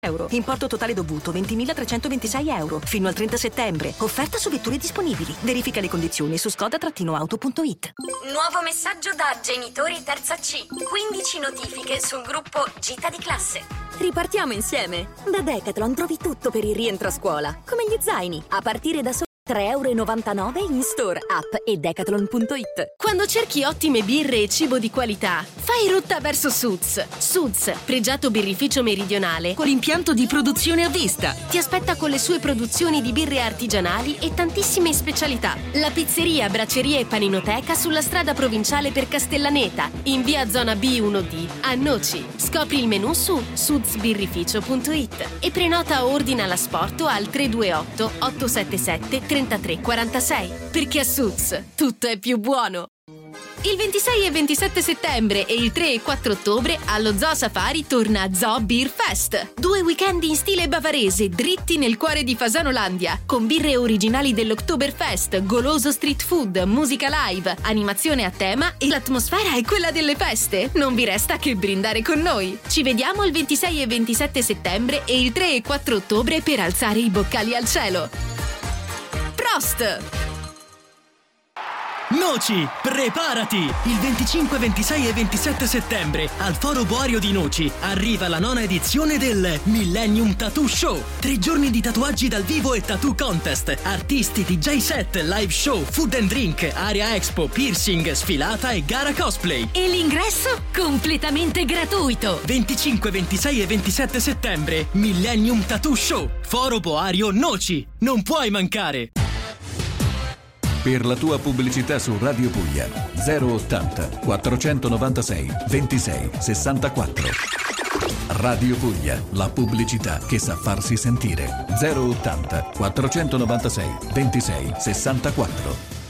euro. Importo totale dovuto 20.326 euro. Fino al 30 settembre. Offerta su vetture disponibili. Verifica le condizioni su skoda-auto.it. Nuovo messaggio da genitori terza C. 15 notifiche sul gruppo Gita di classe. Ripartiamo insieme. Da Decathlon trovi tutto per il rientro a scuola, come gli zaini, a partire da solo 3,99 € in store, app e decathlon.it. Quando cerchi ottime birre e cibo di qualità, fai rotta verso Suds. Suds, pregiato birrificio meridionale con impianto di produzione a vista. Ti aspetta con le sue produzioni di birre artigianali e tantissime specialità. La pizzeria, bracceria e paninoteca sulla strada provinciale per Castellaneta, in via zona B1D, a Noci. Scopri il menù su sudsbirrificio.it e prenota o ordina l'asporto al 328 877 3346, perché a Suds tutto è più buono. Il 26 e 27 settembre e il 3 e 4 ottobre allo Zoo Safari torna Zoo Beer Fest. 2 weekend in stile bavarese dritti nel cuore di Fasanolandia, con birre originali dell'Oktoberfest, goloso street food, musica live, animazione a tema e l'atmosfera è quella delle feste. Non vi resta che brindare con noi. Ci vediamo il 26 e 27 settembre e il 3 e 4 ottobre per alzare i boccali al cielo. Prost! Noci, preparati! Il 25, 26 e 27 settembre al Foro Boario di Noci arriva la 9ª edizione del Millennium Tattoo Show. 3 giorni di tatuaggi dal vivo e tattoo contest, artisti, DJ set, live show, food and drink, area expo, piercing, sfilata e gara cosplay. E l'ingresso completamente gratuito. 25, 26 e 27 settembre Millennium Tattoo Show, Foro Boario Noci. Non puoi mancare! Per la tua pubblicità su Radio Puglia 080 496 26 64. Radio Puglia, la pubblicità che sa farsi sentire. 080 496 26 64.